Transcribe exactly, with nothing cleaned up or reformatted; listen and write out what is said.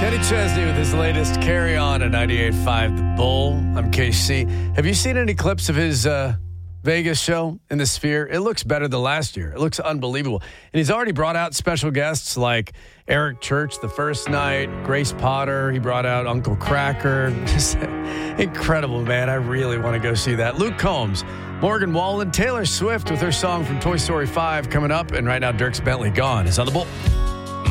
Kenny Chesney with his latest Carry On at ninety-eight point five The Bull. I'm K C. Have you seen any clips of his uh, Vegas show in the Sphere? It looks better than last year. It looks unbelievable. And he's already brought out special guests like Eric Church the first night, Grace Potter. He brought out Uncle Cracker. Just incredible, man. I really want to go see that. Luke Combs, Morgan Wallen, Taylor Swift with her song from Toy Story five coming up. And right now, Dierks Bentley Gone is on the Bull.